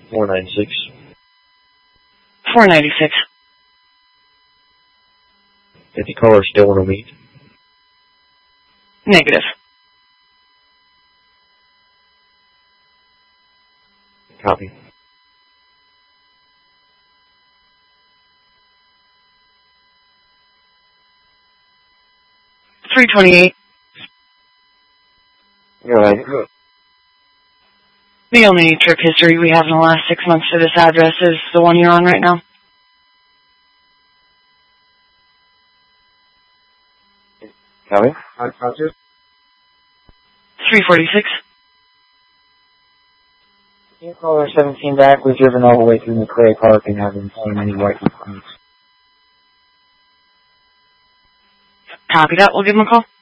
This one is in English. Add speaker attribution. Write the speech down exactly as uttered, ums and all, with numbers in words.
Speaker 1: four ninety-six.
Speaker 2: four ninety-six.
Speaker 1: Did the caller still want to meet?
Speaker 2: Negative.
Speaker 1: Copy.
Speaker 2: three twenty-eight.
Speaker 1: Go ahead.
Speaker 2: The only trip history we have in the last six months for this address is the one you're on right now.
Speaker 1: Copy.
Speaker 2: three forty-six.
Speaker 3: You caller seventeen back. We've driven all the way through McCray Park and haven't seen any white points.
Speaker 2: Copy that. We'll give him a call.